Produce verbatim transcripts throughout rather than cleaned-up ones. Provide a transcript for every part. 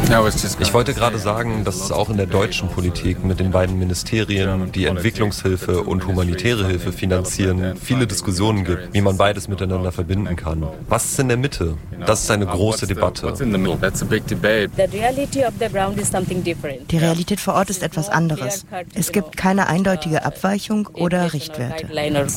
Ich wollte gerade sagen, dass es auch in der deutschen Politik mit den beiden Ministerien, die Entwicklungshilfe und humanitäre Hilfe finanzieren, viele Diskussionen gibt, wie man beides miteinander verbinden kann. Was ist in der Mitte? Das ist eine große Debatte. Die Realität vor Ort ist etwas anderes. Es gibt keine eindeutige Abweichung oder Richtwerte.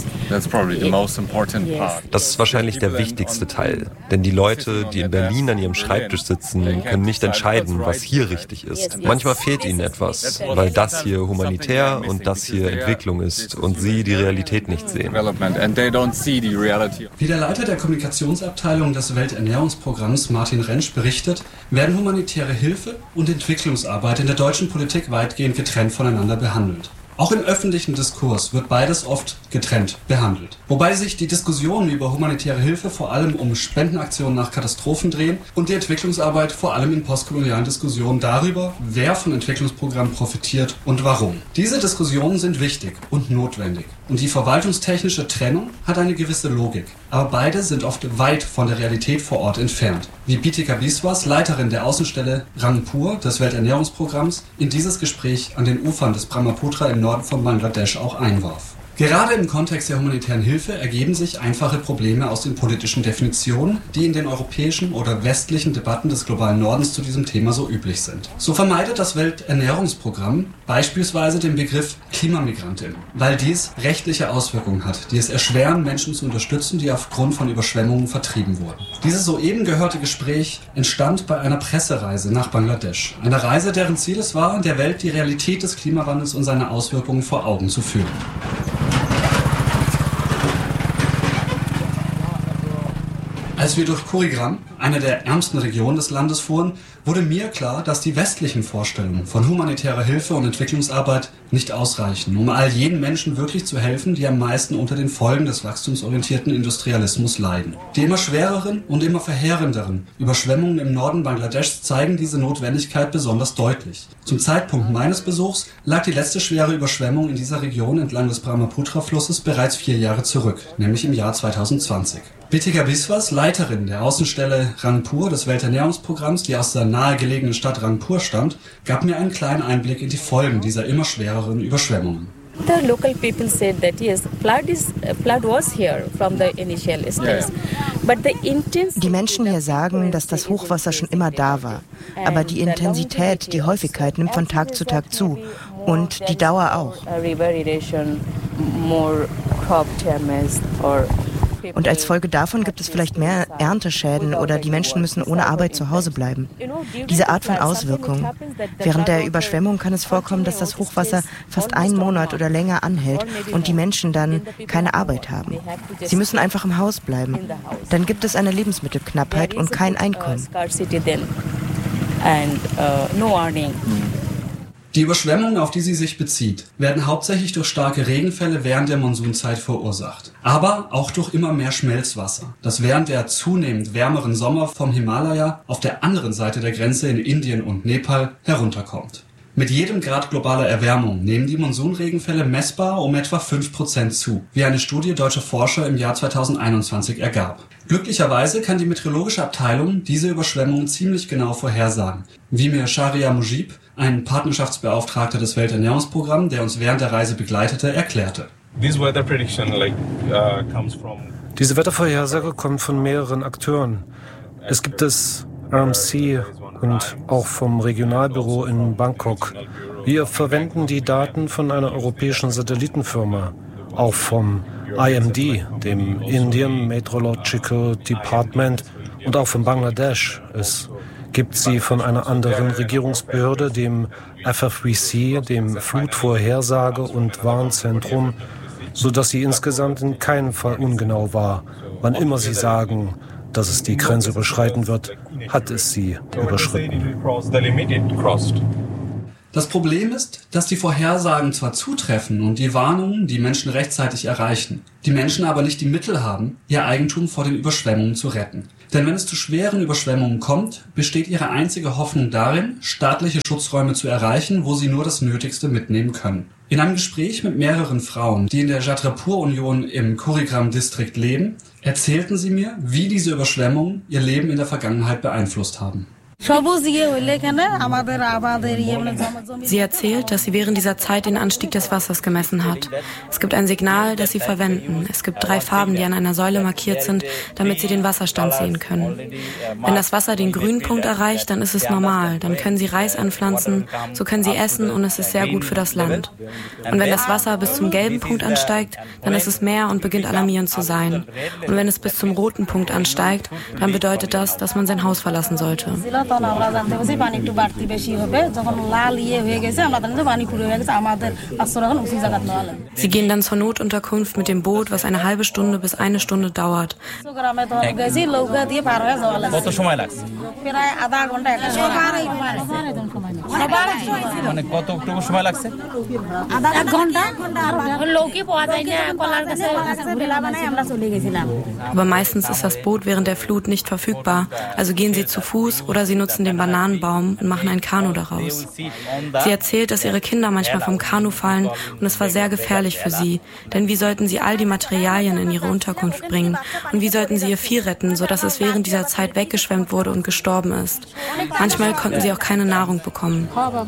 Das ist wahrscheinlich der wichtigste Teil. Denn die Leute, die in Berlin an ihrem Schreibtisch sitzen, können nicht entscheiden, was hier richtig ist. Manchmal fehlt ihnen etwas, weil das hier humanitär und das hier Entwicklung ist und sie die Realität nicht sehen. Wie der Leiter der Kommunikationsabteilung des Welternährungsprogramms Martin Rentsch berichtet, werden humanitäre Hilfe und Entwicklungsarbeit in der deutschen Politik weitgehend getrennt voneinander behandelt. Auch im öffentlichen Diskurs wird beides oft getrennt behandelt. Wobei sich die Diskussionen über humanitäre Hilfe vor allem um Spendenaktionen nach Katastrophen drehen und die Entwicklungsarbeit vor allem in postkolonialen Diskussionen darüber, wer von Entwicklungsprogrammen profitiert und warum. Diese Diskussionen sind wichtig und notwendig. Und die verwaltungstechnische Trennung hat eine gewisse Logik. Aber beide sind oft weit von der Realität vor Ort entfernt. Wie Bitika Biswas, Leiterin der Außenstelle Rangpur des Welternährungsprogramms, in dieses Gespräch an den Ufern des Brahmaputra im Norden von Bangladesch auch einwarf. Gerade im Kontext der humanitären Hilfe ergeben sich einfache Probleme aus den politischen Definitionen, die in den europäischen oder westlichen Debatten des globalen Nordens zu diesem Thema so üblich sind. So vermeidet das Welternährungsprogramm beispielsweise den Begriff Klimamigrantin, weil dies rechtliche Auswirkungen hat, die es erschweren, Menschen zu unterstützen, die aufgrund von Überschwemmungen vertrieben wurden. Dieses soeben gehörte Gespräch entstand bei einer Pressereise nach Bangladesch. Eine Reise, deren Ziel es war, der Welt die Realität des Klimawandels und seine Auswirkungen vor Augen zu führen. Als wir durch Kurigram, eine der ärmsten Regionen des Landes, fuhren, wurde mir klar, dass die westlichen Vorstellungen von humanitärer Hilfe und Entwicklungsarbeit nicht ausreichen, um all jenen Menschen wirklich zu helfen, die am meisten unter den Folgen des wachstumsorientierten Industrialismus leiden. Die immer schwereren und immer verheerenderen Überschwemmungen im Norden Bangladeschs zeigen diese Notwendigkeit besonders deutlich. Zum Zeitpunkt meines Besuchs lag die letzte schwere Überschwemmung in dieser Region entlang des Brahmaputra-Flusses bereits vier Jahre zurück, nämlich im Jahr zweitausendzwanzig. Bitika Biswas, Leiterin der Außenstelle Rangpur des Welternährungsprogramms, die aus der nahegelegenen Stadt Rangpur stammt, gab mir einen kleinen Einblick in die Folgen dieser immer schwereren Überschwemmungen. The local people said that yes, flood is flood was here from the initial stage, but the intensity. Die Menschen hier sagen, dass das Hochwasser schon immer da war, aber die Intensität, die Häufigkeit nimmt von Tag zu Tag zu und die Dauer auch. Und als Folge davon gibt es vielleicht mehr Ernteschäden oder die Menschen müssen ohne Arbeit zu Hause bleiben. Diese Art von Auswirkungen. Während der Überschwemmung kann es vorkommen, dass das Hochwasser fast einen Monat oder länger anhält und die Menschen dann keine Arbeit haben. Sie müssen einfach im Haus bleiben. Dann gibt es eine Lebensmittelknappheit und kein Einkommen. Die Überschwemmungen, auf die sie sich bezieht, werden hauptsächlich durch starke Regenfälle während der Monsunzeit verursacht. Aber auch durch immer mehr Schmelzwasser, das während der zunehmend wärmeren Sommer vom Himalaya auf der anderen Seite der Grenze in Indien und Nepal herunterkommt. Mit jedem Grad globaler Erwärmung nehmen die Monsunregenfälle messbar um etwa fünf Prozent zu, wie eine Studie deutscher Forscher im Jahr zweitausendeinundzwanzig ergab. Glücklicherweise kann die meteorologische Abteilung diese Überschwemmungen ziemlich genau vorhersagen, wie mir Sharia Mujib, ein Partnerschaftsbeauftragter des Welternährungsprogramms, der uns während der Reise begleitete, erklärte. Diese Wettervorhersage kommt von mehreren Akteuren. Es gibt das R M C und auch vom Regionalbüro in Bangkok. Wir verwenden die Daten von einer europäischen Satellitenfirma, auch vom I M D, dem Indian Meteorological Department, und auch von Bangladesch. Es gibt sie von einer anderen Regierungsbehörde, dem F F V C, dem Flutvorhersage- und Warnzentrum, sodass sie insgesamt in keinem Fall ungenau war. Wann immer sie sagen, dass es die Grenze überschreiten wird, hat es sie überschritten. Das Problem ist, dass die Vorhersagen zwar zutreffen und die Warnungen die Menschen rechtzeitig erreichen, die Menschen aber nicht die Mittel haben, ihr Eigentum vor den Überschwemmungen zu retten. Denn wenn es zu schweren Überschwemmungen kommt, besteht ihre einzige Hoffnung darin, staatliche Schutzräume zu erreichen, wo sie nur das Nötigste mitnehmen können. In einem Gespräch mit mehreren Frauen, die in der Jadranpur-Union im Kurigram-Distrikt leben, erzählten sie mir, wie diese Überschwemmungen ihr Leben in der Vergangenheit beeinflusst haben. Sie erzählt, dass sie während dieser Zeit den Anstieg des Wassers gemessen hat. Es gibt ein Signal, das sie verwenden. Es gibt drei Farben, die an einer Säule markiert sind, damit sie den Wasserstand sehen können. Wenn das Wasser den grünen Punkt erreicht, dann ist es normal. Dann können sie Reis anpflanzen, so können sie essen und es ist sehr gut für das Land. Und wenn das Wasser bis zum gelben Punkt ansteigt, dann ist es mehr und beginnt alarmierend zu sein. Und wenn es bis zum roten Punkt ansteigt, dann bedeutet das, dass man sein Haus verlassen sollte. Sie gehen dann zur Notunterkunft mit dem Boot, was eine halbe Stunde bis eine Stunde dauert. Aber meistens ist das Boot während der Flut nicht verfügbar, also gehen sie zu Fuß oder sie nutzen den Bananenbaum und machen ein Kanu daraus. Sie erzählt, dass ihre Kinder manchmal vom Kanu fallen und es war sehr gefährlich für sie, denn wie sollten sie all die Materialien in ihre Unterkunft bringen und wie sollten sie ihr Vieh retten, sodass es während dieser Zeit weggeschwemmt wurde und gestorben ist. Manchmal konnten sie auch keine Nahrung bekommen.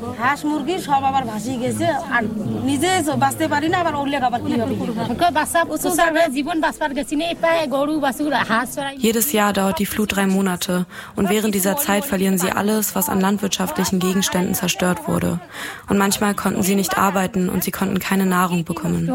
Jedes Jahr dauert die Flut drei Monate und während dieser Zeit verlieren sie alles, was an landwirtschaftlichen Gegenständen zerstört wurde. Und manchmal konnten sie nicht arbeiten und sie konnten keine Nahrung bekommen.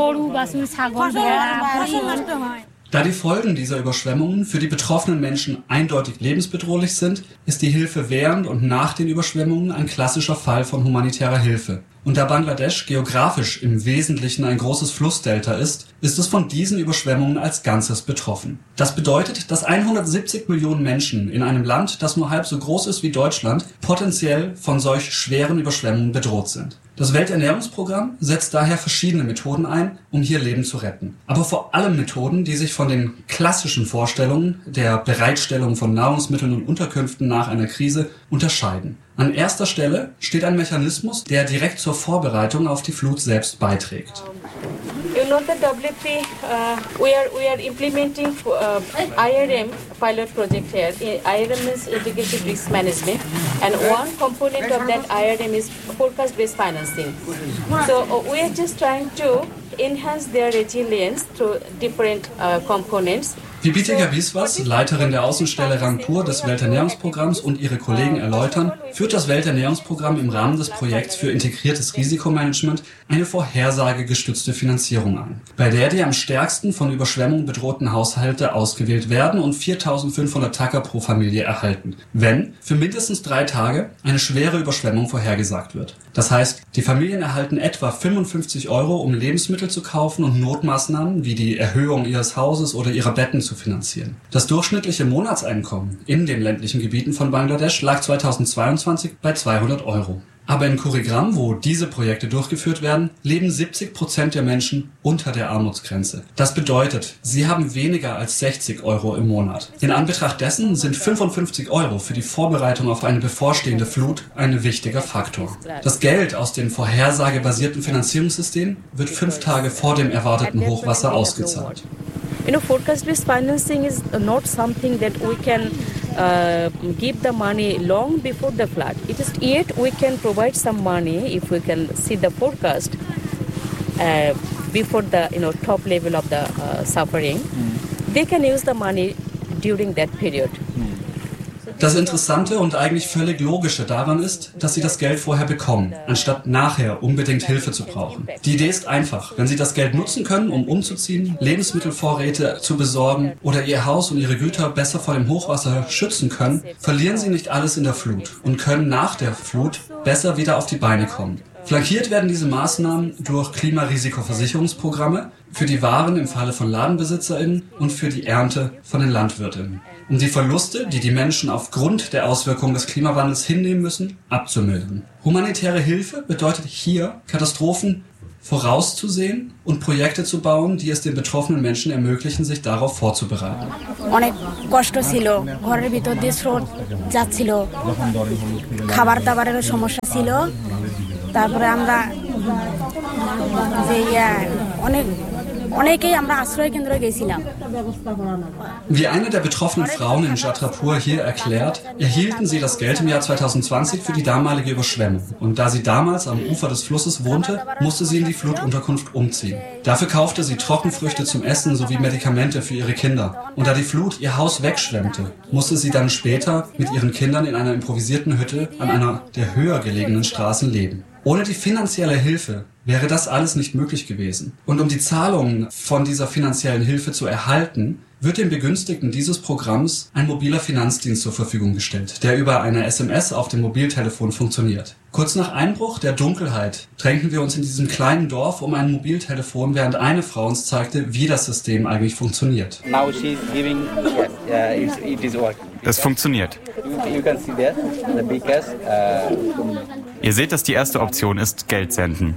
Da die Folgen dieser Überschwemmungen für die betroffenen Menschen eindeutig lebensbedrohlich sind, ist die Hilfe während und nach den Überschwemmungen ein klassischer Fall von humanitärer Hilfe. Und da Bangladesch geografisch im Wesentlichen ein großes Flussdelta ist, ist es von diesen Überschwemmungen als Ganzes betroffen. Das bedeutet, dass hundertsiebzig Millionen Menschen in einem Land, das nur halb so groß ist wie Deutschland, potenziell von solch schweren Überschwemmungen bedroht sind. Das Welternährungsprogramm setzt daher verschiedene Methoden ein, um hier Leben zu retten. Aber vor allem Methoden, die sich von den klassischen Vorstellungen der Bereitstellung von Nahrungsmitteln und Unterkünften nach einer Krise unterscheiden. An erster Stelle steht ein Mechanismus, der direkt zur Vorbereitung auf die Flut selbst beiträgt. You know the W F P, uh, we are we are implementing uh, I R M pilot project here. I R M is integrated risk management, and one component of that I R M is forecast-based financing. So uh, we are just trying to enhance their resilience through different uh, components. Wie Bitika Biswas, Leiterin der Außenstelle Rangpur des Welternährungsprogramms und ihre Kollegen erläutern, führt das Welternährungsprogramm im Rahmen des Projekts für integriertes Risikomanagement eine vorhersagegestützte Finanzierung ein, bei der die am stärksten von Überschwemmungen bedrohten Haushalte ausgewählt werden und viertausendfünfhundert Taka pro Familie erhalten, wenn für mindestens drei Tage eine schwere Überschwemmung vorhergesagt wird. Das heißt, die Familien erhalten etwa fünfundfünfzig Euro, um Lebensmittel zu kaufen und Notmaßnahmen wie die Erhöhung ihres Hauses oder ihrer Betten zu finanzieren. Das durchschnittliche Monatseinkommen in den ländlichen Gebieten von Bangladesch lag zweitausendzweiundzwanzig bei zweihundert Euro. Aber in Kurigram, wo diese Projekte durchgeführt werden, leben siebzig Prozent der Menschen unter der Armutsgrenze. Das bedeutet, sie haben weniger als sechzig Euro im Monat. In Anbetracht dessen sind fünfundfünfzig Euro für die Vorbereitung auf eine bevorstehende Flut ein wichtiger Faktor. Das Geld aus den vorhersagebasierten Finanzierungssystemen wird fünf Tage vor dem erwarteten Hochwasser ausgezahlt. You know, forecast-based financing is not something that we can uh, give the money long before the flood. It is yet we can provide some money if we can see the forecast uh, before the you know top level of the uh, suffering. Mm. They can use the money during that period. Das Interessante und eigentlich völlig Logische daran ist, dass sie das Geld vorher bekommen, anstatt nachher unbedingt Hilfe zu brauchen. Die Idee ist einfach. Wenn sie das Geld nutzen können, um umzuziehen, Lebensmittelvorräte zu besorgen oder ihr Haus und ihre Güter besser vor dem Hochwasser schützen können, verlieren sie nicht alles in der Flut und können nach der Flut besser wieder auf die Beine kommen. Flankiert werden diese Maßnahmen durch Klimarisikoversicherungsprogramme für die Waren im Falle von LadenbesitzerInnen und für die Ernte von den LandwirtInnen, um die Verluste, die die Menschen aufgrund der Auswirkungen des Klimawandels hinnehmen müssen, abzumildern. Humanitäre Hilfe bedeutet hier, Katastrophen vorauszusehen und Projekte zu bauen, die es den betroffenen Menschen ermöglichen, sich darauf vorzubereiten. অনেক কষ্ট ছিল, ঘরের ভিতর দিয়ে স্রোত যাচ্ছিল, খাবার দাবারের সমস্যা ছিল, তারপরে আমরা যে অনেক Wie eine der betroffenen Frauen in Chhatrapur hier erklärt, erhielten sie das Geld im Jahr zweitausendzwanzig für die damalige Überschwemmung. Und da sie damals am Ufer des Flusses wohnte, musste sie in die Flutunterkunft umziehen. Dafür kaufte sie Trockenfrüchte zum Essen sowie Medikamente für ihre Kinder. Und da die Flut ihr Haus wegschwemmte, musste sie dann später mit ihren Kindern in einer improvisierten Hütte an einer der höher gelegenen Straßen leben. Ohne die finanzielle Hilfe wäre das alles nicht möglich gewesen. Und um die Zahlungen von dieser finanziellen Hilfe zu erhalten, wird den Begünstigten dieses Programms ein mobiler Finanzdienst zur Verfügung gestellt, der über eine S M S auf dem Mobiltelefon funktioniert. Kurz nach Einbruch der Dunkelheit drängten wir uns in diesem kleinen Dorf um ein Mobiltelefon, während eine Frau uns zeigte, wie das System eigentlich funktioniert. Es funktioniert. Ihr seht, dass die erste Option ist, Geld senden.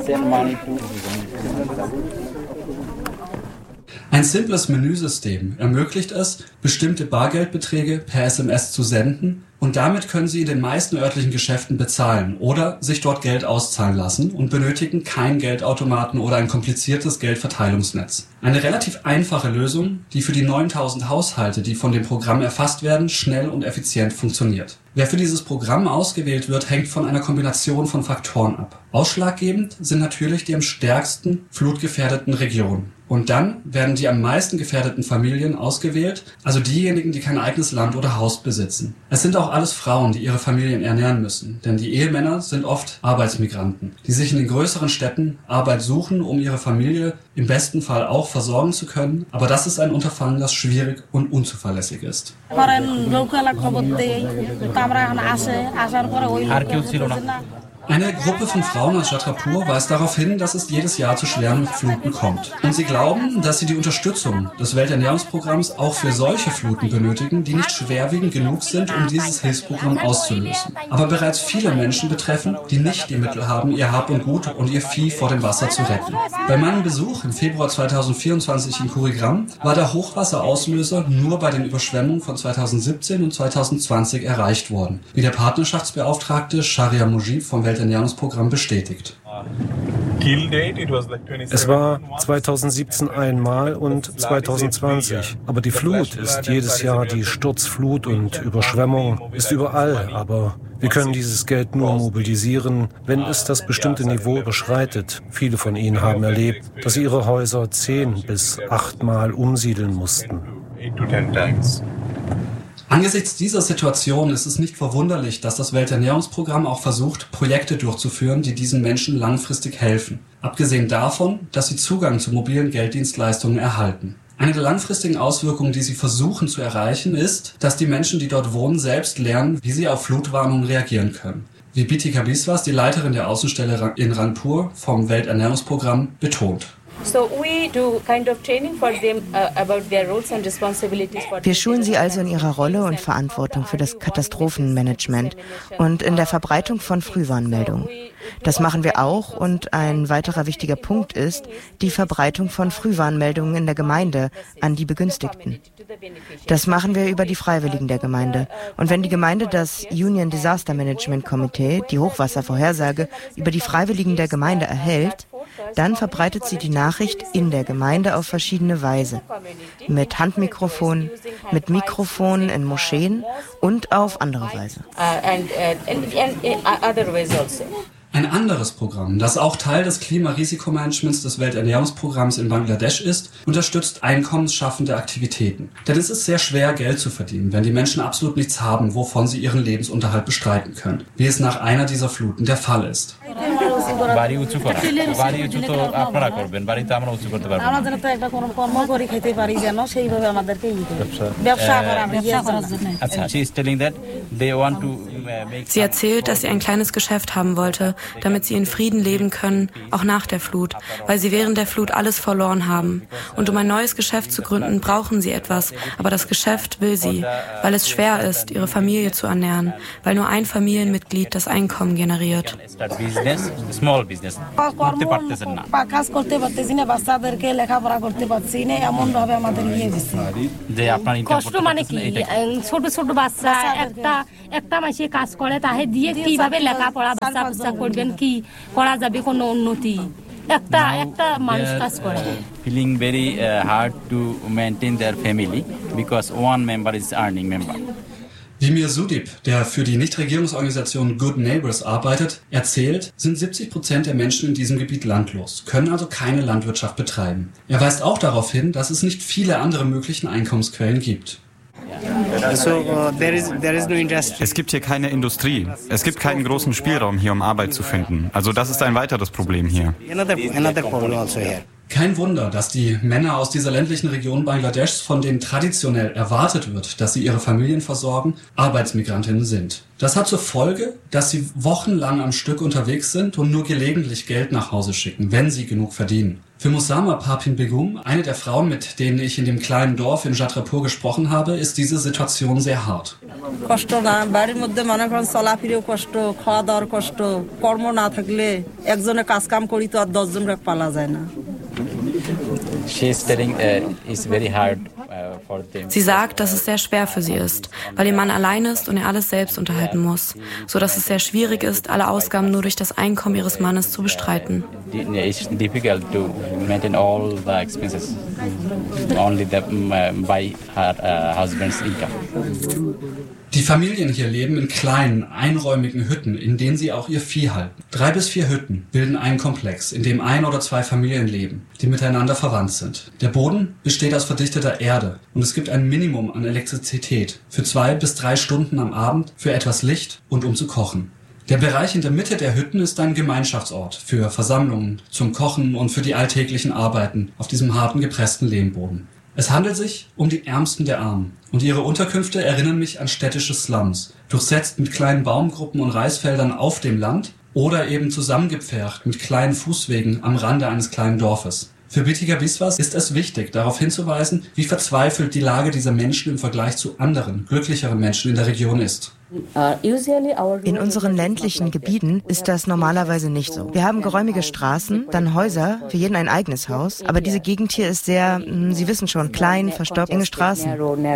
Ein simples Menüsystem ermöglicht es, bestimmte Bargeldbeträge per S M S zu senden und damit können Sie in den meisten örtlichen Geschäften bezahlen oder sich dort Geld auszahlen lassen und benötigen keinen Geldautomaten oder ein kompliziertes Geldverteilungsnetz. Eine relativ einfache Lösung, die für die neuntausend Haushalte, die von dem Programm erfasst werden, schnell und effizient funktioniert. Wer für dieses Programm ausgewählt wird, hängt von einer Kombination von Faktoren ab. Ausschlaggebend sind natürlich die am stärksten flutgefährdeten Regionen. Und dann werden die am meisten gefährdeten Familien ausgewählt, also diejenigen, die kein eigenes Land oder Haus besitzen. Es sind auch alles Frauen, die ihre Familien ernähren müssen, denn die Ehemänner sind oft Arbeitsmigranten, die sich in den größeren Städten Arbeit suchen, um ihre Familie im besten Fall auch versorgen zu können. Aber das ist ein Unterfangen, das schwierig und unzuverlässig ist. Eine Gruppe von Frauen aus Chhatrapur weist darauf hin, dass es jedes Jahr zu schweren Fluten kommt. Und sie glauben, dass sie die Unterstützung des Welternährungsprogramms auch für solche Fluten benötigen, die nicht schwerwiegend genug sind, um dieses Hilfsprogramm auszulösen. Aber bereits viele Menschen betreffen, die nicht die Mittel haben, ihr Hab und Gut und ihr Vieh vor dem Wasser zu retten. Bei meinem Besuch im Februar zweitausendvierundzwanzig in Kurigram war der Hochwasserauslöser nur bei den Überschwemmungen von zweitausendsiebzehn und zweitausendzwanzig erreicht worden, wie der Partnerschaftsbeauftragte Sharia Mujib vom Welternährungsprogramm bestätigt. Es war zweitausendsiebzehn einmal und zweitausendzwanzig. Aber die Flut ist jedes Jahr, die Sturzflut und Überschwemmung ist überall. Aber wir können dieses Geld nur mobilisieren, wenn es das bestimmte Niveau überschreitet. Viele von ihnen haben erlebt, dass sie ihre Häuser zehn bis achtmal umsiedeln mussten. Angesichts dieser Situation ist es nicht verwunderlich, dass das Welternährungsprogramm auch versucht, Projekte durchzuführen, die diesen Menschen langfristig helfen. Abgesehen davon, dass sie Zugang zu mobilen Gelddienstleistungen erhalten. Eine der langfristigen Auswirkungen, die sie versuchen zu erreichen, ist, dass die Menschen, die dort wohnen, selbst lernen, wie sie auf Flutwarnungen reagieren können. Wie Bitika Biswas, die Leiterin der Außenstelle in Rangpur vom Welternährungsprogramm, betont. Wir schulen sie also in ihrer Rolle und Verantwortung für das Katastrophenmanagement und in der Verbreitung von Frühwarnmeldungen. Das machen wir auch und ein weiterer wichtiger Punkt ist die Verbreitung von Frühwarnmeldungen in der Gemeinde an die Begünstigten. Das machen wir über die Freiwilligen der Gemeinde. Und wenn die Gemeinde das Union Disaster Management Committee, die Hochwasservorhersage, über die Freiwilligen der Gemeinde erhält, dann verbreitet sie die Nachricht in der Gemeinde auf verschiedene Weise. Mit Handmikrofonen, mit Mikrofonen in Moscheen und auf andere Weise. Ein anderes Programm, das auch Teil des Klimarisikomanagements des Welternährungsprogramms in Bangladesch ist, unterstützt einkommensschaffende Aktivitäten. Denn es ist sehr schwer, Geld zu verdienen, wenn die Menschen absolut nichts haben, wovon sie ihren Lebensunterhalt bestreiten können, wie es nach einer dieser Fluten der Fall ist. Sie erzählt, dass sie ein kleines Geschäft haben wollte, damit sie in Frieden leben können, auch nach der Flut, weil sie während der Flut alles verloren haben. Und um ein neues Geschäft zu gründen, brauchen sie etwas, aber das Geschäft will sie, weil es schwer ist, ihre Familie zu ernähren, weil nur ein Familienmitglied das Einkommen generiert. কষ্ট মানে কি ছোট ছোট বাচ্চা একটা একটা মাসে কাজ করে তাহে দিয়ে কিভাবে লেখাপড়া বাচ্চা বাচ্চা করবেন কি করা যাবে কোনো উন্নতি now they are feeling very uh, hard to maintain their family because one member is earning member. Vimir Sudip, der für die Nichtregierungsorganisation Good Neighbors arbeitet, erzählt, sind siebzig Prozent der Menschen in diesem Gebiet landlos, können also keine Landwirtschaft betreiben. Er weist auch darauf hin, dass es nicht viele andere möglichen Einkommensquellen gibt. Es gibt hier keine Industrie. Es gibt keinen großen Spielraum hier, um Arbeit zu finden. Also das ist ein weiteres Problem hier. Kein Wunder, dass die Männer aus dieser ländlichen Region Bangladeschs, von denen traditionell erwartet wird, dass sie ihre Familien versorgen, Arbeitsmigrantinnen sind. Das hat zur Folge, dass sie wochenlang am Stück unterwegs sind und nur gelegentlich Geld nach Hause schicken, wenn sie genug verdienen. Für Musama Papin Begum, eine der Frauen, mit denen ich in dem kleinen Dorf in Chhatrapur gesprochen habe, ist diese Situation sehr hart. Sie sagt, dass es sehr schwer für sie ist, weil ihr Mann allein ist und er alles selbst unterhalten muss, so dass es sehr schwierig ist, alle Ausgaben nur durch das Einkommen ihres Mannes zu bestreiten. It's difficult to maintain all the expenses only the, by her uh, husband's income. Die Familien hier leben in kleinen, einräumigen Hütten, in denen sie auch ihr Vieh halten. Drei bis vier Hütten bilden einen Komplex, in dem ein oder zwei Familien leben, die miteinander verwandt sind. Der Boden besteht aus verdichteter Erde und es gibt ein Minimum an Elektrizität für zwei bis drei Stunden am Abend für etwas Licht und um zu kochen. Der Bereich in der Mitte der Hütten ist ein Gemeinschaftsort für Versammlungen, zum Kochen und für die alltäglichen Arbeiten auf diesem harten, gepressten Lehmboden. Es handelt sich um die Ärmsten der Armen und ihre Unterkünfte erinnern mich an städtische Slums, durchsetzt mit kleinen Baumgruppen und Reisfeldern auf dem Land oder eben zusammengepfercht mit kleinen Fußwegen am Rande eines kleinen Dorfes. Für Bitika Biswas ist es wichtig, darauf hinzuweisen, wie verzweifelt die Lage dieser Menschen im Vergleich zu anderen, glücklicheren Menschen in der Region ist. In unseren ländlichen Gebieten ist das normalerweise nicht so. Wir haben geräumige Straßen, dann Häuser, für jeden ein eigenes Haus. Aber diese Gegend hier ist sehr, Sie wissen schon, klein, verstaubt, enge Straßen.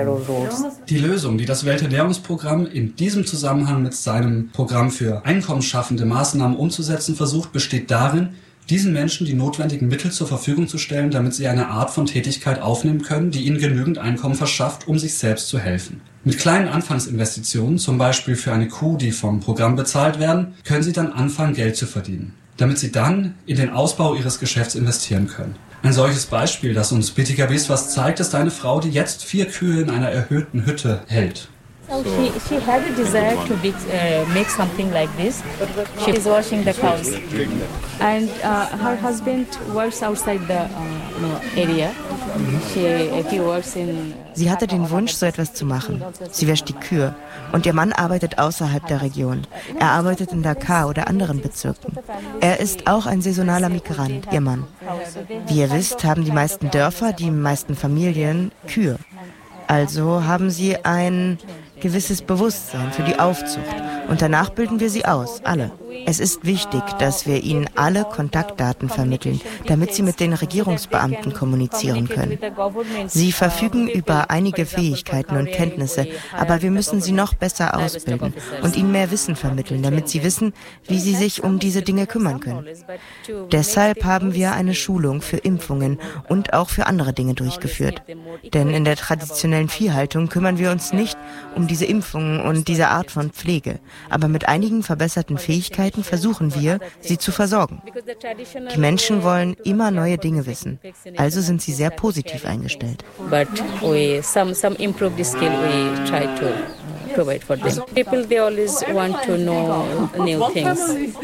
Die Lösung, die das Welternährungsprogramm in diesem Zusammenhang mit seinem Programm für einkommensschaffende Maßnahmen umzusetzen versucht, besteht darin, diesen Menschen die notwendigen Mittel zur Verfügung zu stellen, damit sie eine Art von Tätigkeit aufnehmen können, die ihnen genügend Einkommen verschafft, um sich selbst zu helfen. Mit kleinen Anfangsinvestitionen, zum Beispiel für eine Kuh, die vom Programm bezahlt werden, können sie dann anfangen, Geld zu verdienen, damit sie dann in den Ausbau ihres Geschäfts investieren können. Ein solches Beispiel, das uns Bitika Biswas zeigt, ist eine Frau, die jetzt vier Kühe in einer erhöhten Hütte hält. So she, she had a desire to be, uh, make something like this. She is washing the cows, and uh, her husband works outside the uh, area. She, he works in. Sie hatte den Wunsch, so etwas zu machen. Sie wäscht die Kühe und ihr Mann arbeitet außerhalb der Region. Er arbeitet in Dhaka oder anderen Bezirken. Er ist auch ein saisonaler Migrant, ihr Mann. Wie ihr wisst, haben die meisten Dörfer, die meisten Familien Kühe. Also haben sie ein gewisses Bewusstsein für die Aufzucht und danach bilden wir sie aus, alle. Es ist wichtig, dass wir ihnen alle Kontaktdaten vermitteln, damit sie mit den Regierungsbeamten kommunizieren können. Sie verfügen über einige Fähigkeiten und Kenntnisse, aber wir müssen sie noch besser ausbilden und ihnen mehr Wissen vermitteln, damit sie wissen, wie sie sich um diese Dinge kümmern können. Deshalb haben wir eine Schulung für Impfungen und auch für andere Dinge durchgeführt. Denn in der traditionellen Viehhaltung kümmern wir uns nicht um diese Impfungen und diese Art von Pflege, aber mit einigen verbesserten Fähigkeiten versuchen wir, sie zu versorgen. Die Menschen wollen immer neue Dinge wissen, also sind sie sehr positiv eingestellt. But we some some improved skill we try to provide for them. People they always want to know new things,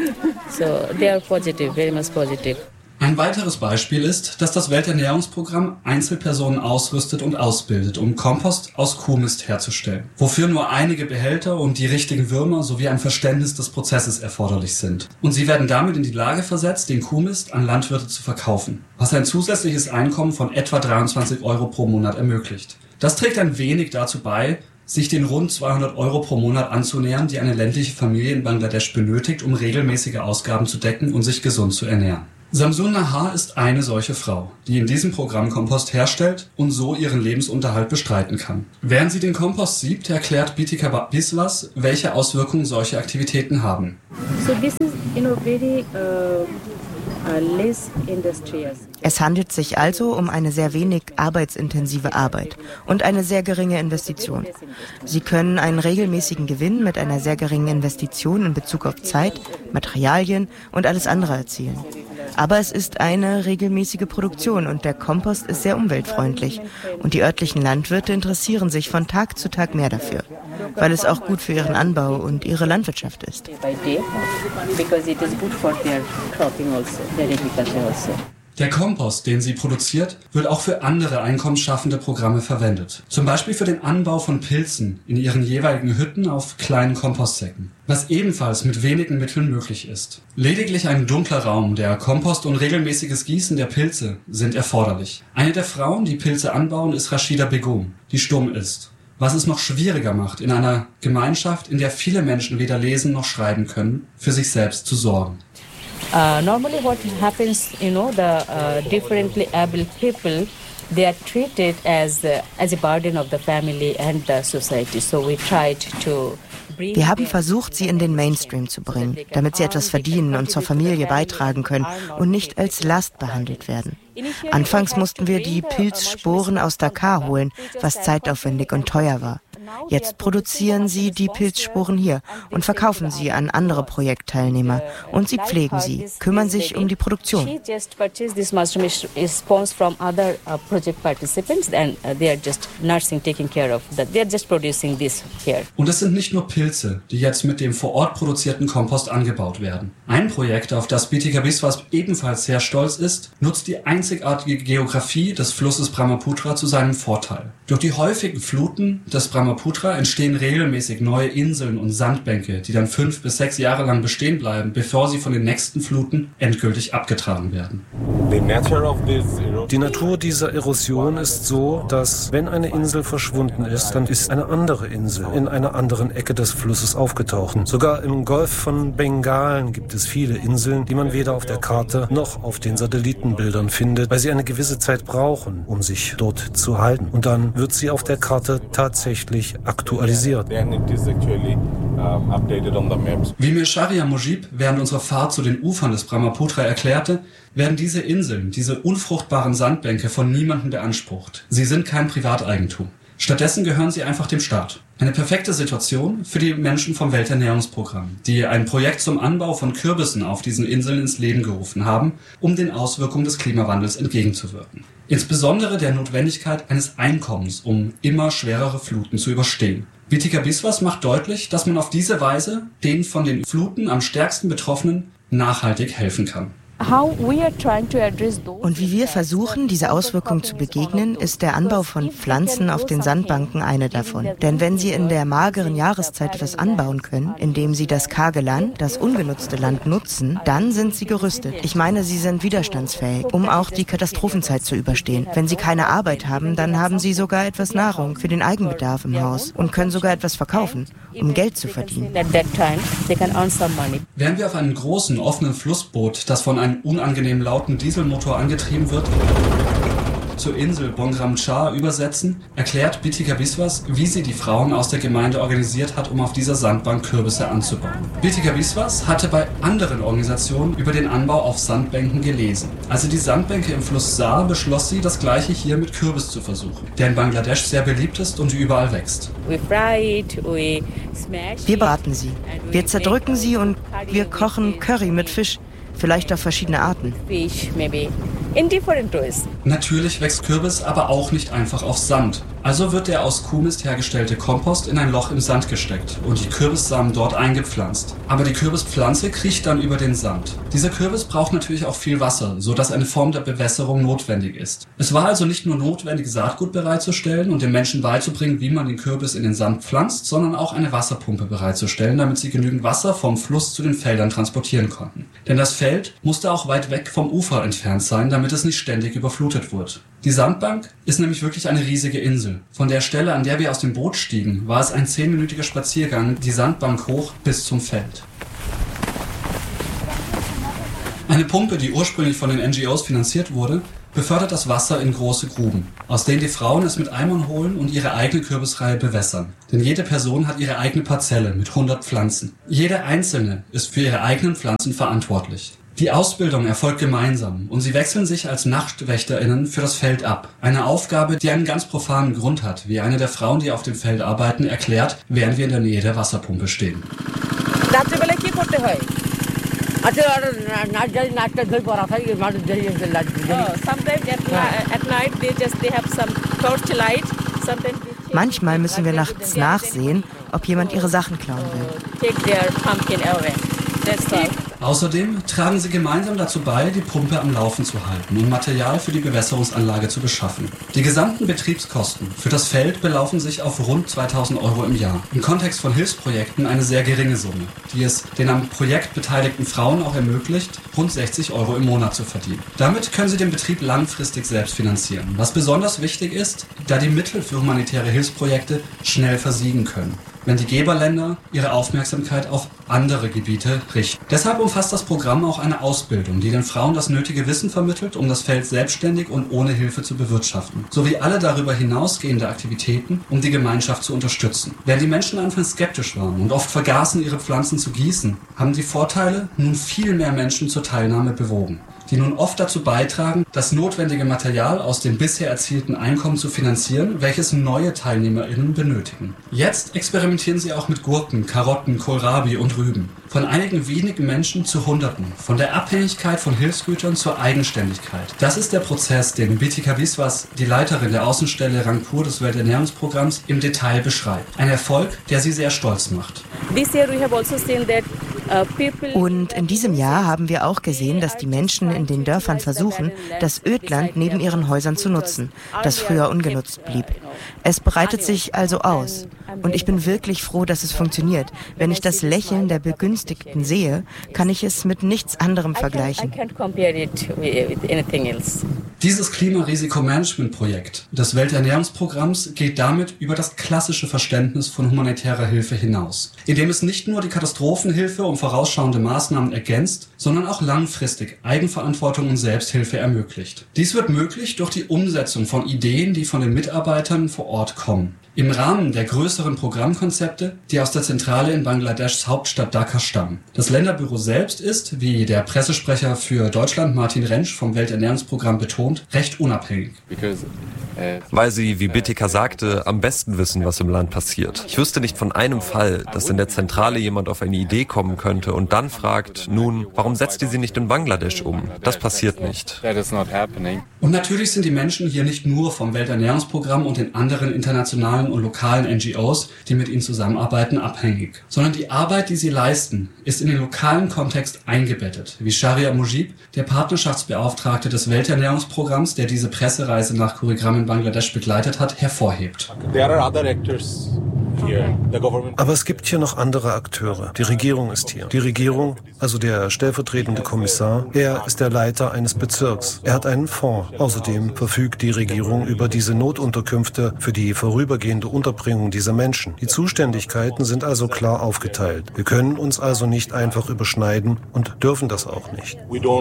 so they are positive, very much positive. Ein weiteres Beispiel ist, dass das Welternährungsprogramm Einzelpersonen ausrüstet und ausbildet, um Kompost aus Kuhmist herzustellen, wofür nur einige Behälter und die richtigen Würmer sowie ein Verständnis des Prozesses erforderlich sind. Und sie werden damit in die Lage versetzt, den Kuhmist an Landwirte zu verkaufen, was ein zusätzliches Einkommen von etwa dreiundzwanzig Euro pro Monat ermöglicht. Das trägt ein wenig dazu bei, sich den rund zweihundert Euro pro Monat anzunähern, die eine ländliche Familie in Bangladesch benötigt, um regelmäßige Ausgaben zu decken und sich gesund zu ernähren. Samsun Nahar ist eine solche Frau, die in diesem Programm Kompost herstellt und so ihren Lebensunterhalt bestreiten kann. Während sie den Kompost siebt, erklärt Bitika Biswas, welche Auswirkungen solche Aktivitäten haben. So this is, you know, very uh, Es handelt sich also um eine sehr wenig arbeitsintensive Arbeit und eine sehr geringe Investition. Sie können einen regelmäßigen Gewinn mit einer sehr geringen Investition in Bezug auf Zeit, Materialien und alles andere erzielen. Aber es ist eine regelmäßige Produktion und der Kompost ist sehr umweltfreundlich. Und die örtlichen Landwirte interessieren sich von Tag zu Tag mehr dafür, weil es auch gut für ihren Anbau und ihre Landwirtschaft ist. Der Kompost, den sie produziert, wird auch für andere einkommensschaffende Programme verwendet. Zum Beispiel für den Anbau von Pilzen in ihren jeweiligen Hütten auf kleinen Kompostsäcken, was ebenfalls mit wenigen Mitteln möglich ist. Lediglich ein dunkler Raum, der Kompost und regelmäßiges Gießen der Pilze sind erforderlich. Eine der Frauen, die Pilze anbauen, ist Rashida Begum, die stumm ist. Was es noch schwieriger macht, in einer Gemeinschaft, in der viele Menschen weder lesen noch schreiben können, für sich selbst zu sorgen. Uh, normally what happens, you know, the uh, differently able people, they are treated as, uh, as a burden of the family and the society. So we tried to Wir haben versucht, sie in den Mainstream zu bringen, damit sie etwas verdienen und zur Familie beitragen können und nicht als Last behandelt werden. Anfangs mussten wir die Pilzsporen aus Dakar holen, was zeitaufwendig und teuer war. Jetzt produzieren sie die Pilzsporen hier und verkaufen sie an andere Projektteilnehmer. Und sie pflegen sie, kümmern sich um die Produktion. Und es sind nicht nur Pilze, die jetzt mit dem vor Ort produzierten Kompost angebaut werden. Ein Projekt, auf das Bhutika Biswas ebenfalls sehr stolz ist, nutzt die einzigartige Geografie des Flusses Brahmaputra zu seinem Vorteil. Durch die häufigen Fluten des Brahmaputra entstehen regelmäßig neue Inseln und Sandbänke, die dann fünf bis sechs Jahre lang bestehen bleiben, bevor sie von den nächsten Fluten endgültig abgetragen werden. Die Natur dieser Erosion ist so, dass wenn eine Insel verschwunden ist, dann ist eine andere Insel in einer anderen Ecke des Flusses aufgetaucht. Sogar im Golf von Bengalen gibt es viele Inseln, die man weder auf der Karte noch auf den Satellitenbildern findet, weil sie eine gewisse Zeit brauchen, um sich dort zu halten. Und dann wird sie auf der Karte tatsächlich aktualisiert. Wie mir Sharia Mujib während unserer Fahrt zu den Ufern des Brahmaputra erklärte, werden diese Inseln, diese unfruchtbaren Sandbänke von niemandem beansprucht. Sie sind kein Privateigentum. Stattdessen gehören sie einfach dem Staat. Eine perfekte Situation für die Menschen vom Welternährungsprogramm, die ein Projekt zum Anbau von Kürbissen auf diesen Inseln ins Leben gerufen haben, um den Auswirkungen des Klimawandels entgegenzuwirken. Insbesondere der Notwendigkeit eines Einkommens, um immer schwerere Fluten zu überstehen. Bhutika Biswas macht deutlich, dass man auf diese Weise den von den Fluten am stärksten Betroffenen nachhaltig helfen kann. Und wie wir versuchen, diese Auswirkungen zu begegnen, ist der Anbau von Pflanzen auf den Sandbanken eine davon. Denn wenn Sie in der mageren Jahreszeit etwas anbauen können, indem Sie das karge Land, das ungenutzte Land nutzen, dann sind Sie gerüstet. Ich meine, Sie sind widerstandsfähig, um auch die Katastrophenzeit zu überstehen. Wenn Sie keine Arbeit haben, dann haben Sie sogar etwas Nahrung für den Eigenbedarf im Haus und können sogar etwas verkaufen, um Geld zu verdienen. Wären wir auf einem großen, offenen Flussboot, das von einem unangenehm lauten Dieselmotor angetrieben wird, zur Insel Bongram Char übersetzen, erklärt Bhutika Biswas, wie sie die Frauen aus der Gemeinde organisiert hat, um auf dieser Sandbank Kürbisse anzubauen. Bhutika Biswas hatte bei anderen Organisationen über den Anbau auf Sandbänken gelesen. Als sie die Sandbänke im Fluss sah, beschloss sie, das Gleiche hier mit Kürbis zu versuchen, der in Bangladesch sehr beliebt ist und überall wächst. Wir braten sie, wir zerdrücken sie und wir kochen Curry mit Fisch. Vielleicht auf verschiedene Arten. Natürlich wächst Kürbis aber auch nicht einfach auf Sand. Also wird der aus Kuhmist hergestellte Kompost in ein Loch im Sand gesteckt und die Kürbissamen dort eingepflanzt. Aber die Kürbispflanze kriecht dann über den Sand. Dieser Kürbis braucht natürlich auch viel Wasser, sodass eine Form der Bewässerung notwendig ist. Es war also nicht nur notwendig, Saatgut bereitzustellen und den Menschen beizubringen, wie man den Kürbis in den Sand pflanzt, sondern auch eine Wasserpumpe bereitzustellen, damit sie genügend Wasser vom Fluss zu den Feldern transportieren konnten. Denn das Feld musste auch weit weg vom Ufer entfernt sein, damit es nicht ständig überflutet wurde. Die Sandbank ist nämlich wirklich eine riesige Insel. Von der Stelle, an der wir aus dem Boot stiegen, war es ein zehnminütiger Spaziergang die Sandbank hoch bis zum Feld. Eine Pumpe, die ursprünglich von den N G Os finanziert wurde, befördert das Wasser in große Gruben, aus denen die Frauen es mit Eimern holen und ihre eigene Kürbisreihe bewässern. Denn jede Person hat ihre eigene Parzelle mit hundert Pflanzen. Jede einzelne ist für ihre eigenen Pflanzen verantwortlich. Die Ausbildung erfolgt gemeinsam und sie wechseln sich als NachtwächterInnen für das Feld ab. Eine Aufgabe, die einen ganz profanen Grund hat, wie eine der Frauen, die auf dem Feld arbeiten, erklärt, während wir in der Nähe der Wasserpumpe stehen. Oh, sometimes at, at night they just they have some torchlight. Manchmal müssen wir nachts nachsehen, ob jemand ihre Sachen klauen will. Take their pumpkin away. That's all. Außerdem tragen sie gemeinsam dazu bei, die Pumpe am Laufen zu halten und Material für die Bewässerungsanlage zu beschaffen. Die gesamten Betriebskosten für das Feld belaufen sich auf rund zweitausend Euro im Jahr. Im Kontext von Hilfsprojekten eine sehr geringe Summe, die es den am Projekt beteiligten Frauen auch ermöglicht, rund sechzig Euro im Monat zu verdienen. Damit können sie den Betrieb langfristig selbst finanzieren, was besonders wichtig ist, da die Mittel für humanitäre Hilfsprojekte schnell versiegen können, wenn die Geberländer ihre Aufmerksamkeit auf andere Gebiete richten. Deshalb umfasst das Programm auch eine Ausbildung, die den Frauen das nötige Wissen vermittelt, um das Feld selbstständig und ohne Hilfe zu bewirtschaften, sowie alle darüber hinausgehende Aktivitäten, um die Gemeinschaft zu unterstützen. Während die Menschen anfangs skeptisch waren und oft vergaßen, ihre Pflanzen zu gießen, haben die Vorteile nun viel mehr Menschen zur Teilnahme bewogen, die nun oft dazu beitragen, das notwendige Material aus dem bisher erzielten Einkommen zu finanzieren, welches neue TeilnehmerInnen benötigen. Jetzt experimentieren sie auch mit Gurken, Karotten, Kohlrabi und Rüben. Von einigen wenigen Menschen zu Hunderten. Von der Abhängigkeit von Hilfsgütern zur Eigenständigkeit. Das ist der Prozess, den Bitika Biswas, die Leiterin der Außenstelle Rangpur des Welternährungsprogramms, im Detail beschreibt. Ein Erfolg, der sie sehr stolz macht. Und in diesem Jahr haben wir auch gesehen, dass die Menschen in den Dörfern versuchen, das Ödland neben ihren Häusern zu nutzen, das früher ungenutzt blieb. Es breitet sich also aus. Und ich bin wirklich froh, dass es funktioniert. Wenn ich das Lächeln der Begünstigten sehe, kann ich es mit nichts anderem vergleichen. Dieses Klimarisikomanagement-Projekt des Welternährungsprogramms geht damit über das klassische Verständnis von humanitärer Hilfe hinaus, indem es nicht nur die Katastrophenhilfe und vorausschauende Maßnahmen ergänzt, sondern auch langfristig Eigenverantwortung und Selbsthilfe ermöglicht. Dies wird möglich durch die Umsetzung von Ideen, die von den Mitarbeitern vor Ort kommen. Im Rahmen der größeren Programmkonzepte, die aus der Zentrale in Bangladeschs Hauptstadt Dhaka stammen. Das Länderbüro selbst ist, wie der Pressesprecher für Deutschland Martin Rentsch vom Welternährungsprogramm betont, recht unabhängig. Weil sie, wie Bitika sagte, am besten wissen, was im Land passiert. Ich wüsste nicht von einem Fall, dass in der Zentrale jemand auf eine Idee kommen könnte und dann fragt, nun, warum setzt ihr sie nicht in Bangladesch um? Das passiert nicht. Und natürlich sind die Menschen hier nicht nur vom Welternährungsprogramm und den anderen internationalen und lokalen N G Os, die mit ihnen zusammenarbeiten, abhängig, sondern die Arbeit, die sie leisten, ist in den lokalen Kontext eingebettet, wie Sharia Mujib, der Partnerschaftsbeauftragte des Welternährungsprogramms, der diese Pressereise nach Kurigram in Bangladesch begleitet hat, hervorhebt. Aber es gibt hier noch andere Akteure. Die Regierung ist hier. Die Regierung, also der stellvertretende Kommissar, er ist der Leiter eines Bezirks. Er hat einen Fonds. Außerdem verfügt die Regierung über diese Notunterkünfte für die vorübergehende Unterbringung dieser Menschen. Die Zuständigkeiten sind also klar aufgeteilt. Wir können uns also nicht einfach überschneiden und dürfen das auch nicht.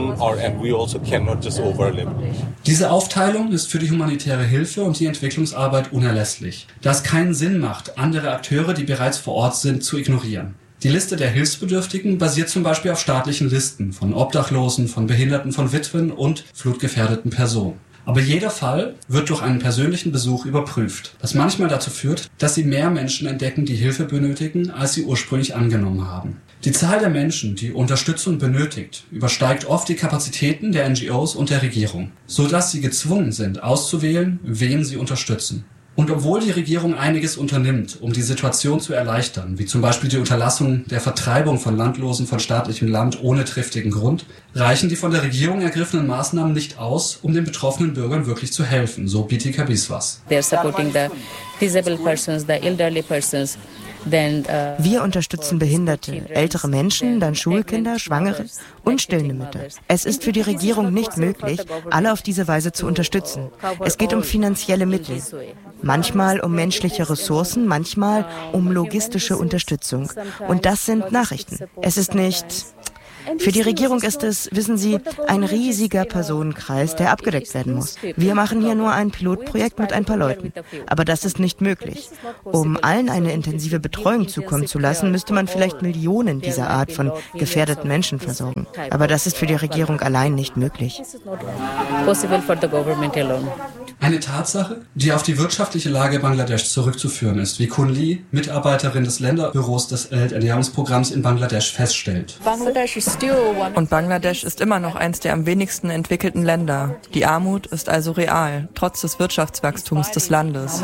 Diese Aufteilung ist für die humanitäre Hilfe und die Entwicklungsarbeit unerlässlich, da es keinen Sinn macht, andere Akteure, die bereits vor Ort sind, zu ignorieren. Die Liste der Hilfsbedürftigen basiert zum Beispiel auf staatlichen Listen von Obdachlosen, von Behinderten, von Witwen und flutgefährdeten Personen. Aber jeder Fall wird durch einen persönlichen Besuch überprüft, was manchmal dazu führt, dass sie mehr Menschen entdecken, die Hilfe benötigen, als sie ursprünglich angenommen haben. Die Zahl der Menschen, die Unterstützung benötigt, übersteigt oft die Kapazitäten der N G Os und der Regierung, sodass sie gezwungen sind, auszuwählen, wen sie unterstützen. Und obwohl die Regierung einiges unternimmt, um die Situation zu erleichtern, wie zum Beispiel die Unterlassung der Vertreibung von Landlosen von staatlichem Land ohne triftigen Grund, reichen die von der Regierung ergriffenen Maßnahmen nicht aus, um den betroffenen Bürgern wirklich zu helfen, so Bitika Biswas. They're supporting the disabled persons, the elderly persons. Wir unterstützen Behinderte, ältere Menschen, dann Schulkinder, Schwangere und stillende Mütter. Es ist für die Regierung nicht möglich, alle auf diese Weise zu unterstützen. Es geht um finanzielle Mittel, manchmal um menschliche Ressourcen, manchmal um logistische Unterstützung. Und das sind Nachrichten. Es ist nicht... Für die Regierung ist es, wissen Sie, ein riesiger Personenkreis, der abgedeckt werden muss. Wir machen hier nur ein Pilotprojekt mit ein paar Leuten. Aber das ist nicht möglich. Um allen eine intensive Betreuung zukommen zu lassen, müsste man vielleicht Millionen dieser Art von gefährdeten Menschen versorgen. Aber das ist für die Regierung allein nicht möglich. Eine Tatsache, die auf die wirtschaftliche Lage Bangladeschs zurückzuführen ist, wie Kun Lee, Mitarbeiterin des Länderbüros des Welternährungsprogramms in Bangladesch, feststellt. Und Bangladesch ist immer noch eins der am wenigsten entwickelten Länder. Die Armut ist also real, trotz des Wirtschaftswachstums des Landes.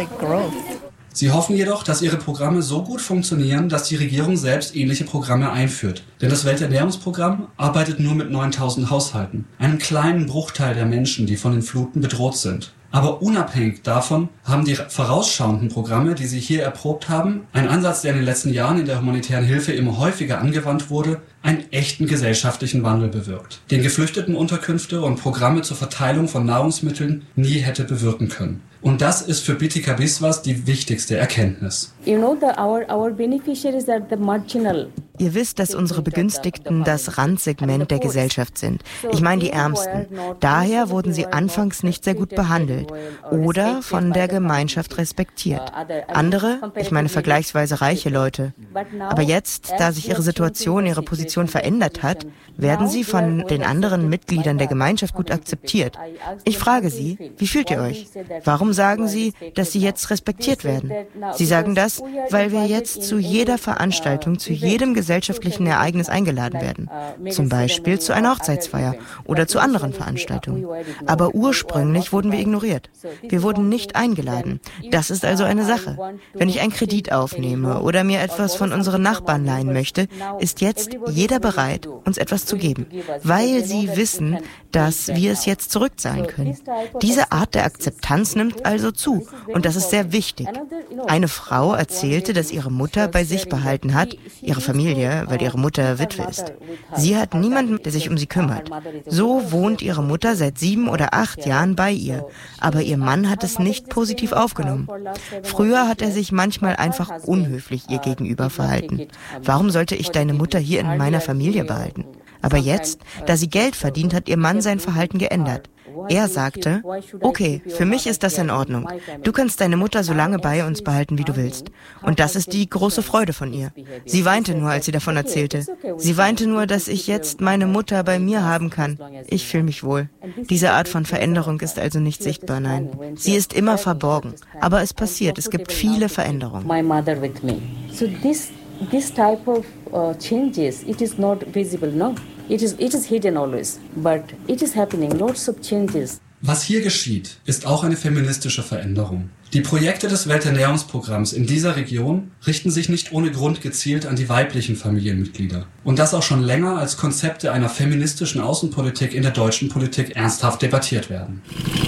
Sie hoffen jedoch, dass ihre Programme so gut funktionieren, dass die Regierung selbst ähnliche Programme einführt. Denn das Welternährungsprogramm arbeitet nur mit neuntausend Haushalten, einem kleinen Bruchteil der Menschen, die von den Fluten bedroht sind. Aber unabhängig davon haben die vorausschauenden Programme, die sie hier erprobt haben, ein Ansatz, der in den letzten Jahren in der humanitären Hilfe immer häufiger angewandt wurde, einen echten gesellschaftlichen Wandel bewirkt, den Geflüchtetenunterkünfte und Programme zur Verteilung von Nahrungsmitteln nie hätte bewirken können. Und das ist für Bitika Biswas die wichtigste Erkenntnis. You know, the, our, our beneficiaries are the marginal. Ihr wisst, dass unsere Begünstigten das Randsegment der Gesellschaft sind. Ich meine die Ärmsten. Daher wurden sie anfangs nicht sehr gut behandelt oder von der Gemeinschaft respektiert. Andere, ich meine vergleichsweise reiche Leute. Aber jetzt, da sich ihre Situation, ihre Position verändert hat, werden sie von den anderen Mitgliedern der Gemeinschaft gut akzeptiert. Ich frage Sie, wie fühlt ihr euch? Warum sagen Sie, dass Sie jetzt respektiert werden? Sie sagen das, weil wir jetzt zu jeder Veranstaltung, zu jedem gesellschaftlichen Ereignis eingeladen werden. Zum Beispiel zu einer Hochzeitsfeier oder zu anderen Veranstaltungen. Aber ursprünglich wurden wir ignoriert. Wir wurden nicht eingeladen. Das ist also eine Sache. Wenn ich einen Kredit aufnehme oder mir etwas von unseren Nachbarn leihen möchte, ist jetzt jeder bereit, uns etwas zu geben, weil sie wissen, dass wir es jetzt zurückzahlen können. Diese Art der Akzeptanz nimmt also zu und das ist sehr wichtig. Eine Frau erzählte, dass ihre Mutter bei sich behalten hat, ihre Familie, weil ihre Mutter Witwe ist. Sie hat niemanden, der sich um sie kümmert. So wohnt ihre Mutter seit sieben oder acht Jahren bei ihr, aber ihr Mann hat es nicht positiv aufgenommen. Früher hat er sich manchmal einfach unhöflich ihr gegenüber verhalten. Warum sollte ich deine Mutter hier in meiner Familie behalten? Aber jetzt, da sie Geld verdient, hat ihr Mann sein Verhalten geändert. Er sagte, okay, für mich ist das in Ordnung. Du kannst deine Mutter so lange bei uns behalten, wie du willst. Und das ist die große Freude von ihr. Sie weinte nur, als sie davon erzählte. Sie weinte nur, dass ich jetzt meine Mutter bei mir haben kann. Ich fühle mich wohl. Diese Art von Veränderung ist also nicht sichtbar, nein. Sie ist immer verborgen. Aber es passiert, es gibt viele Veränderungen. This type of uh, changes, it is not visible, no. It is, it is hidden always, but it is happening, lots of changes. Was hier geschieht, ist auch eine feministische Veränderung. Die Projekte des Welternährungsprogramms in dieser Region richten sich nicht ohne Grund gezielt an die weiblichen Familienmitglieder. Und das auch schon länger als Konzepte einer feministischen Außenpolitik in der deutschen Politik ernsthaft debattiert werden.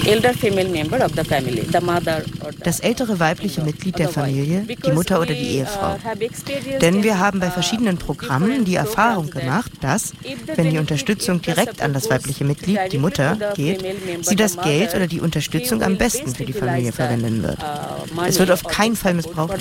Das ältere weibliche Mitglied der Familie, die Mutter oder die Ehefrau. Denn wir haben bei verschiedenen Programmen die Erfahrung gemacht, dass, wenn die Unterstützung direkt an das weibliche Mitglied, die Mutter, geht, sie das Geld oder die Unterstützung am besten für die Familie verwenden wird. Es wird auf keinen Fall missbraucht.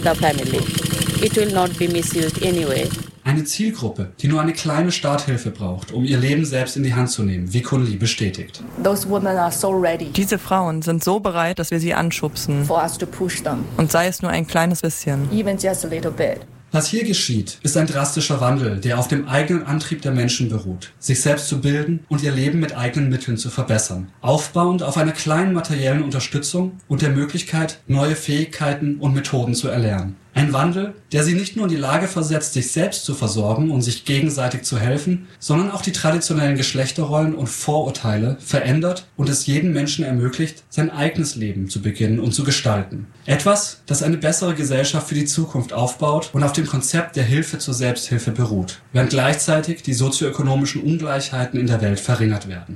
Eine Zielgruppe, die nur eine kleine Starthilfe braucht, um ihr Leben selbst in die Hand zu nehmen, wie Kun Lee bestätigt. Diese Frauen sind so bereit, dass wir sie anschubsen. Und sei es nur ein kleines bisschen. Was hier geschieht, ist ein drastischer Wandel, der auf dem eigenen Antrieb der Menschen beruht, sich selbst zu bilden und ihr Leben mit eigenen Mitteln zu verbessern, aufbauend auf einer kleinen materiellen Unterstützung und der Möglichkeit, neue Fähigkeiten und Methoden zu erlernen. Ein Wandel, der sie nicht nur in die Lage versetzt, sich selbst zu versorgen und sich gegenseitig zu helfen, sondern auch die traditionellen Geschlechterrollen und Vorurteile verändert und es jedem Menschen ermöglicht, sein eigenes Leben zu beginnen und zu gestalten. Etwas, das eine bessere Gesellschaft für die Zukunft aufbaut und auf dem Konzept der Hilfe zur Selbsthilfe beruht, während gleichzeitig die sozioökonomischen Ungleichheiten in der Welt verringert werden.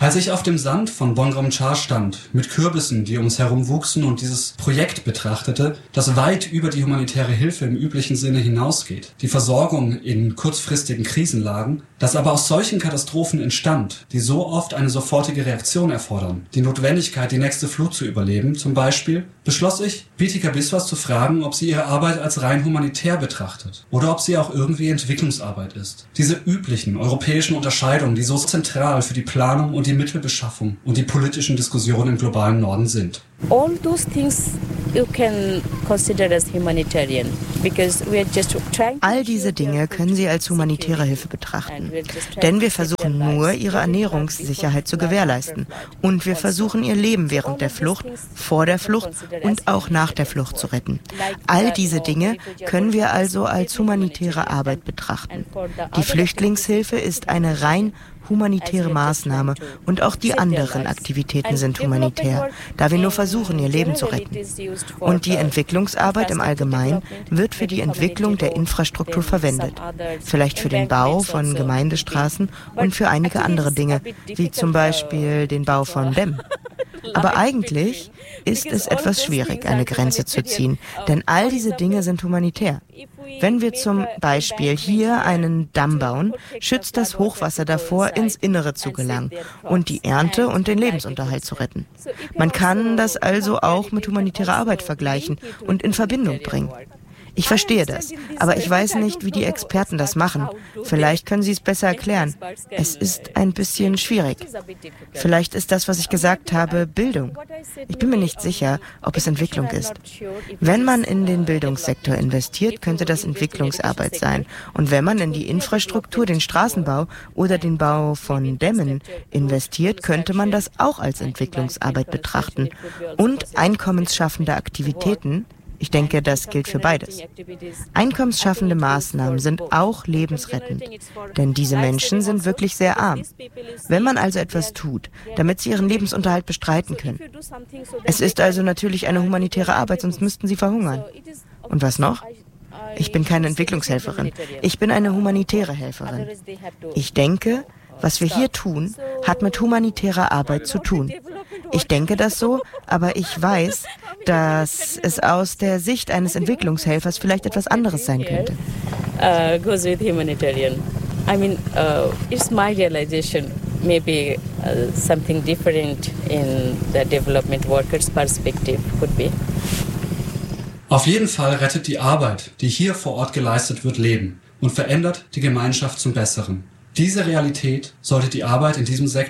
Als ich auf dem Sand von Bongrom-Char stand, mit Kürbissen, die um uns herum wuchsen und dieses Projekt betrachtete, das weit über die humanitäre Hilfe im üblichen Sinne hinausgeht, die Versorgung in kurzfristigen Krisenlagen, das aber aus solchen Katastrophen entstand, die so oft eine sofortige Reaktion erfordern, die Notwendigkeit, die nächste Flut zu überleben, zum Beispiel, beschloss ich, Bitika Biswas zu fragen, ob sie ihre Arbeit als rein humanitär betrachtet oder ob sie auch irgendwie Entwicklungsarbeit ist. Diese üblichen europäischen Unterscheidungen, die so zentral für die Planung und die Mittelbeschaffung und die politischen Diskussionen im globalen Norden sind. All those things you can consider as humanitarian, because we are just trying. All diese Dinge können Sie als humanitäre Hilfe betrachten, denn wir versuchen nur, ihre Ernährungssicherheit zu gewährleisten und wir versuchen, ihr Leben während der Flucht, vor der Flucht und auch nach der Flucht zu retten. All diese Dinge können wir also als humanitäre Arbeit betrachten. Die Flüchtlingshilfe ist eine rein humanitäre Maßnahme und auch die anderen Aktivitäten sind humanitär, da wir nur versuchen, ihr Leben zu retten. Und die Entwicklungsarbeit im Allgemeinen wird für die Entwicklung der Infrastruktur verwendet, vielleicht für den Bau von Gemeindestraßen und für einige andere Dinge, wie zum Beispiel den Bau von Dämmen. Aber eigentlich ist es etwas schwierig, eine Grenze zu ziehen, denn all diese Dinge sind humanitär. Wenn wir zum Beispiel hier einen Damm bauen, schützt das Hochwasser davor, ins Innere zu gelangen und die Ernte und den Lebensunterhalt zu retten. Man kann das also auch mit humanitärer Arbeit vergleichen und in Verbindung bringen. Ich verstehe das, aber ich weiß nicht, wie die Experten das machen. Vielleicht können Sie es besser erklären. Es ist ein bisschen schwierig. Vielleicht ist das, was ich gesagt habe, Bildung. Ich bin mir nicht sicher, ob es Entwicklung ist. Wenn man in den Bildungssektor investiert, könnte das Entwicklungsarbeit sein. Und wenn man in die Infrastruktur, den Straßenbau oder den Bau von Dämmen investiert, könnte man das auch als Entwicklungsarbeit betrachten. Und einkommensschaffende Aktivitäten. Ich denke, das gilt für beides. Einkommensschaffende Maßnahmen sind auch lebensrettend, denn diese Menschen sind wirklich sehr arm. Wenn man also etwas tut, damit sie ihren Lebensunterhalt bestreiten können. Es ist also natürlich eine humanitäre Arbeit, sonst müssten sie verhungern. Und was noch? Ich bin keine Entwicklungshelferin. Ich bin eine humanitäre Helferin. Ich denke, was wir hier tun, hat mit humanitärer Arbeit zu tun. Ich denke das so, aber ich weiß, dass es aus der Sicht eines Entwicklungshelfers vielleicht etwas anderes sein könnte. Uh, goes with humanitarian. I mean, uh, it's my realization. Maybe uh, something different in the development workers' perspective could be. Auf jeden Fall rettet die Arbeit, die hier vor Ort geleistet wird, Leben und verändert die Gemeinschaft zum Besseren. Diese Realität sollte die Arbeit in diesem Sektor